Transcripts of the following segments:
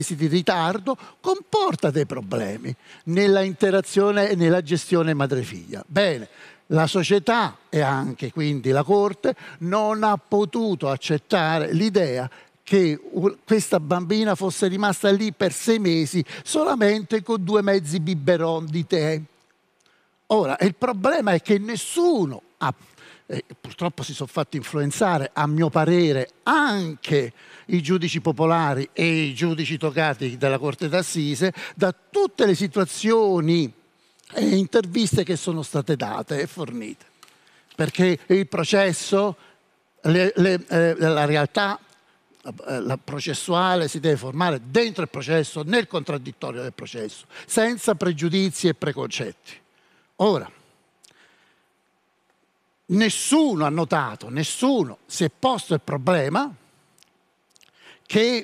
di ritardo comporta dei problemi nella interazione e nella gestione madre-figlia. Bene, la società e anche quindi la Corte non ha potuto accettare l'idea che questa bambina fosse rimasta lì per 6 mesi solamente con 2 mezzi biberon di tè. Ora, il problema è che nessuno ha, purtroppo si sono fatti influenzare, a mio parere, anche i giudici popolari e i giudici togati della Corte d'Assise, da tutte le situazioni e interviste che sono state date e fornite. Perché il processo, la realtà la processuale si deve formare dentro il processo, nel contraddittorio del processo, senza pregiudizi e preconcetti. Ora, nessuno ha notato, nessuno si è posto il problema che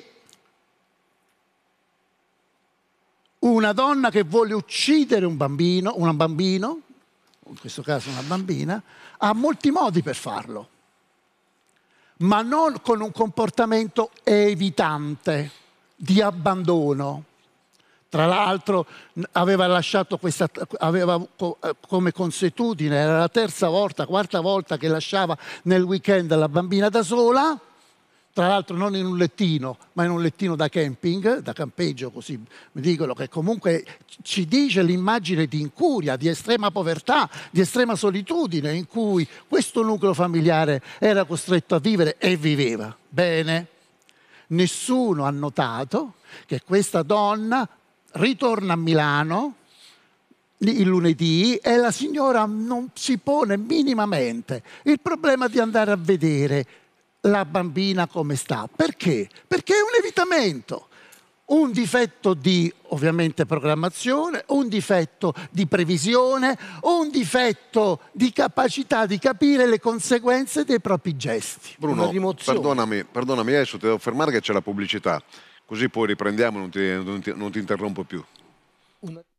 una donna che vuole uccidere un bambino, in questo caso una bambina, ha molti modi per farlo, ma non con un comportamento evitante, di abbandono. Tra l'altro aveva lasciato aveva come consuetudine, era la terza volta, quarta volta che lasciava nel weekend la bambina da sola, tra l'altro non in un lettino, ma in un lettino da camping, da campeggio, così mi dicono, che comunque ci dice l'immagine di incuria, di estrema povertà, di estrema solitudine in cui questo nucleo familiare era costretto a vivere e viveva. Bene, nessuno ha notato che questa donna ritorna a Milano il lunedì e la signora non si pone minimamente il problema di andare a vedere la bambina come sta. Perché? Perché è un evitamento, un difetto di ovviamente programmazione, un difetto di previsione, un difetto di capacità di capire le conseguenze dei propri gesti. Bruno, perdonami, adesso ti devo fermare che c'è la pubblicità, così poi riprendiamo e non ti interrompo più.